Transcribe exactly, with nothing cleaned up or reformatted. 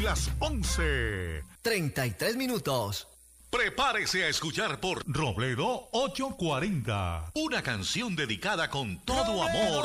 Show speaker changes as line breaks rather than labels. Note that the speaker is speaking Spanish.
Son las once.
treinta y tres minutos.
Prepárese a escuchar por Robledo ochocientos cuarenta. Una canción dedicada con todo amor